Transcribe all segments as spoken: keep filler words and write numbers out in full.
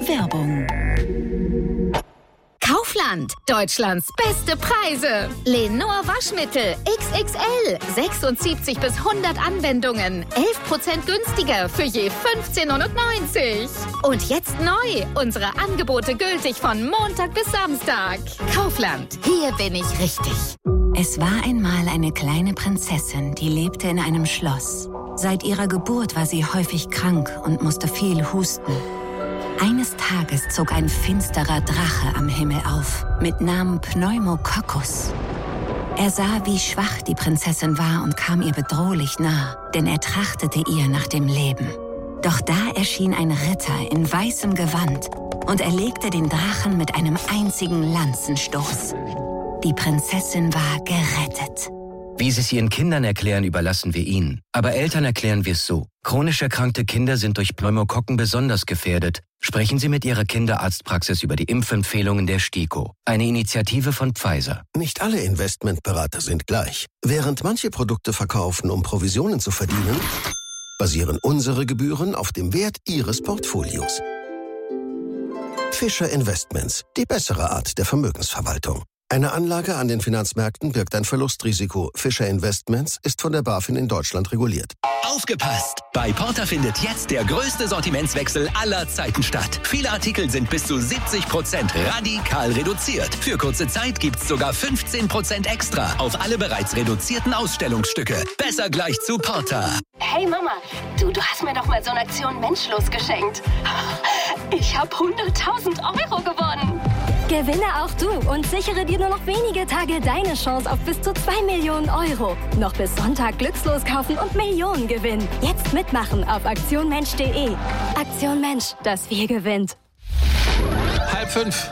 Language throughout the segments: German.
Werbung. Kaufland, Deutschlands beste Preise. Lenor Waschmittel X X L, sechsundsiebzig bis hundert Anwendungen, elf Prozent günstiger für je fünfzehn neunundneunzig. Und jetzt neu, unsere Angebote gültig von Montag bis Samstag. Kaufland, hier bin ich richtig. Es war einmal eine kleine Prinzessin, die lebte in einem Schloss. Seit ihrer Geburt war sie häufig krank und musste viel husten. Eines Tages zog ein finsterer Drache am Himmel auf, mit Namen Pneumococcus. Er sah, wie schwach die Prinzessin war und kam ihr bedrohlich nah, denn er trachtete ihr nach dem Leben. Doch da erschien ein Ritter in weißem Gewand und erlegte den Drachen mit einem einzigen Lanzenstoß. Die Prinzessin war gerettet. Wie Sie es Ihren Kindern erklären, überlassen wir Ihnen. Aber Eltern erklären wir es so. Chronisch erkrankte Kinder sind durch Pneumokokken besonders gefährdet. Sprechen Sie mit Ihrer Kinderarztpraxis über die Impfempfehlungen der STIKO. Eine Initiative von Pfizer. Nicht alle Investmentberater sind gleich. Während manche Produkte verkaufen, um Provisionen zu verdienen, basieren unsere Gebühren auf dem Wert Ihres Portfolios. Fischer Investments, die bessere Art der Vermögensverwaltung. Eine Anlage an den Finanzmärkten birgt ein Verlustrisiko. Fischer Investments ist von der BaFin in Deutschland reguliert. Aufgepasst! Bei Porter findet jetzt der größte Sortimentswechsel aller Zeiten statt. Viele Artikel sind bis zu siebzig Prozent radikal reduziert. Für kurze Zeit gibt's sogar fünfzehn Prozent extra auf alle bereits reduzierten Ausstellungsstücke. Besser gleich zu Porter. Hey Mama, du, du hast mir doch mal so eine Aktion Menschlos geschenkt. Ich habe hunderttausend Euro gewonnen. Gewinne auch du und sichere dir nur noch wenige Tage deine Chance auf bis zu zwei Millionen Euro. Noch bis Sonntag glückslos kaufen und Millionen gewinnen. Jetzt mitmachen auf aktion mensch punkt de. Aktion Mensch, das Wir gewinnt. Halb fünf.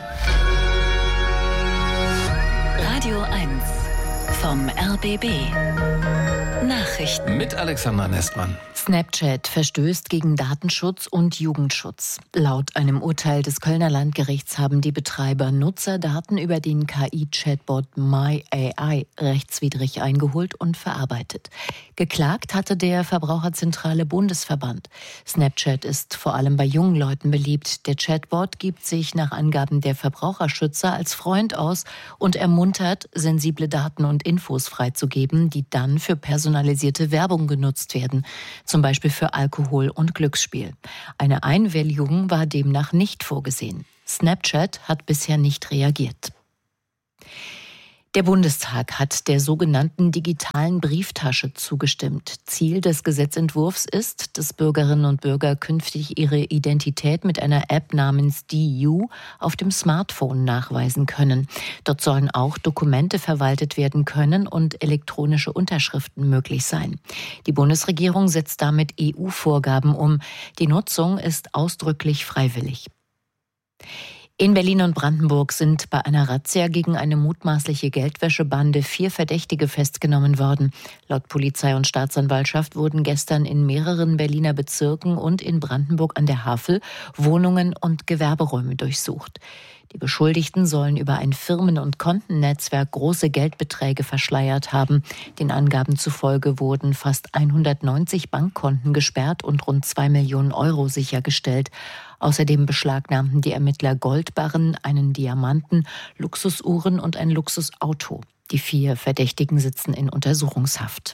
Radio eins vom R B B. Nachrichten. Mit Alexandra Nestmann. Snapchat verstößt gegen Datenschutz und Jugendschutz. Laut einem Urteil des Kölner Landgerichts haben die Betreiber Nutzerdaten über den K I-Chatbot MyAI rechtswidrig eingeholt und verarbeitet. Geklagt hatte der Verbraucherzentrale Bundesverband. Snapchat ist vor allem bei jungen Leuten beliebt. Der Chatbot gibt sich nach Angaben der Verbraucherschützer als Freund aus und ermuntert, sensible Daten und Infos freizugeben, die dann für personalisierte Werbung genutzt werden. Zum Beispiel für Alkohol und Glücksspiel. Eine Einwilligung war demnach nicht vorgesehen. Snapchat hat bisher nicht reagiert. Der Bundestag hat der sogenannten digitalen Brieftasche zugestimmt. Ziel des Gesetzentwurfs ist, dass Bürgerinnen und Bürger künftig ihre Identität mit einer App namens D U auf dem Smartphone nachweisen können. Dort sollen auch Dokumente verwaltet werden können und elektronische Unterschriften möglich sein. Die Bundesregierung setzt damit E U-Vorgaben um. Die Nutzung ist ausdrücklich freiwillig. In Berlin und Brandenburg sind bei einer Razzia gegen eine mutmaßliche Geldwäschebande vier Verdächtige festgenommen worden. Laut Polizei und Staatsanwaltschaft wurden gestern in mehreren Berliner Bezirken und in Brandenburg an der Havel Wohnungen und Gewerberäume durchsucht. Die Beschuldigten sollen über ein Firmen- und Kontennetzwerk große Geldbeträge verschleiert haben. Den Angaben zufolge wurden fast hundertneunzig Bankkonten gesperrt und rund zwei Millionen Euro sichergestellt. Außerdem beschlagnahmten die Ermittler Goldbarren, einen Diamanten, Luxusuhren und ein Luxusauto. Die vier Verdächtigen sitzen in Untersuchungshaft.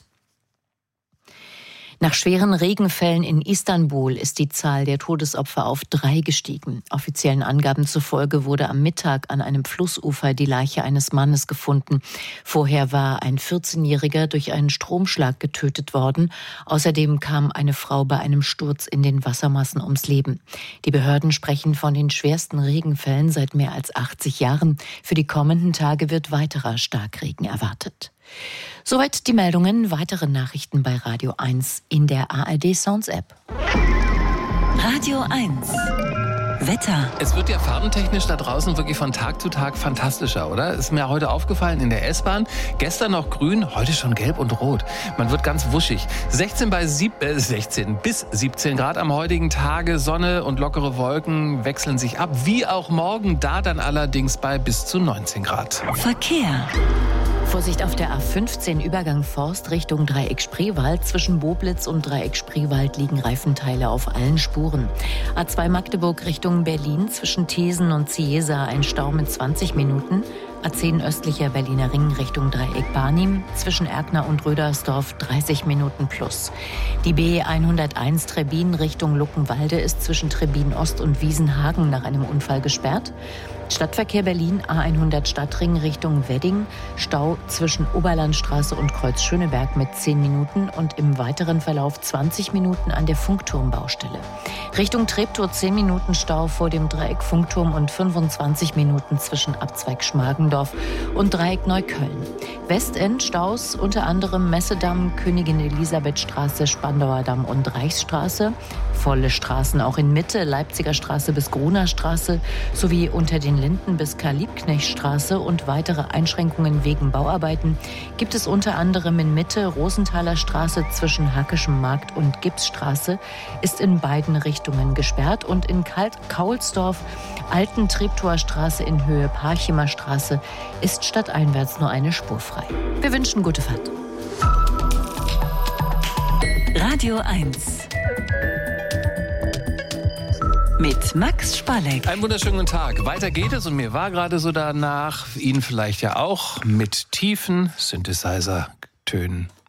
Nach schweren Regenfällen in Istanbul ist die Zahl der Todesopfer auf drei gestiegen. Offiziellen Angaben zufolge wurde am Mittag an einem Flussufer die Leiche eines Mannes gefunden. Vorher war ein vierzehnjähriger durch einen Stromschlag getötet worden. Außerdem kam eine Frau bei einem Sturz in den Wassermassen ums Leben. Die Behörden sprechen von den schwersten Regenfällen seit mehr als achtzig Jahren. Für die kommenden Tage wird weiterer Starkregen erwartet. Soweit die Meldungen. Weitere Nachrichten bei Radio eins in der A R D Sounds App. Radio eins. Wetter. Es wird ja farbentechnisch da draußen wirklich von Tag zu Tag fantastischer, oder? Ist mir heute aufgefallen in der S-Bahn. Gestern noch grün, heute schon gelb und rot. Man wird ganz wuschig. sechzehn, bei sieb, äh, sechzehn bis siebzehn Grad am heutigen Tage. Sonne und lockere Wolken wechseln sich ab. Wie auch morgen, da dann allerdings bei bis zu neunzehn Grad. Verkehr. Vorsicht auf der A fünfzehn Übergang Forst Richtung Dreieck Spreewald. Zwischen Boblitz und Dreieck Spreewald liegen Reifenteile auf allen Spuren. A zwei Magdeburg Richtung Berlin. Zwischen Thesen und Ciesa ein Stau mit zwanzig Minuten. A zehn östlicher Berliner Ring Richtung Dreieck Barnim. Zwischen Erkner und Rödersdorf dreißig Minuten plus. Die B hunderteins Trebbin Richtung Luckenwalde ist zwischen Trebbin Ost und Wiesenhagen nach einem Unfall gesperrt. Stadtverkehr Berlin A hundert Stadtring Richtung Wedding. Stau zwischen Oberlandstraße und Kreuz Schöneberg mit zehn Minuten und im weiteren Verlauf zwanzig Minuten an der Funkturmbaustelle. Richtung Treptow zehn Minuten Stau vor dem Dreieck Funkturm und fünfundzwanzig Minuten zwischen Abzweig Schmargendorf und Dreieck Neukölln. Westend Staus unter anderem Messedamm, Königin Elisabethstraße, Spandauer Damm und Reichsstraße. Volle Straßen auch in Mitte, Leipziger Straße bis Gruner Straße sowie unter den Linden bis Karl-Liebknecht-Straße und weitere Einschränkungen wegen Bauarbeiten gibt es unter anderem in Mitte, Rosenthaler Straße zwischen Hackischem Markt und Gipsstraße ist in beiden Richtungen gesperrt und in Kaulsdorf, Alten Treptower Straße in Höhe Parchimer Straße ist stadteinwärts nur eine Spur frei. Wir wünschen gute Fahrt. Radio eins mit Max Spalleck. Einen wunderschönen guten Tag. Weiter geht es und mir war gerade so danach, Ihnen vielleicht ja auch, mit tiefen Synthesizer-Tönen